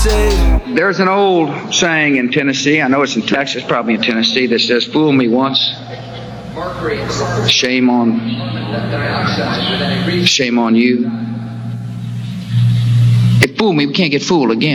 There's an old saying in Tennessee, I know it's in Texas, probably in Tennessee, that says, "Fool me once, shame on you." It fooled me, we can't get fooled again.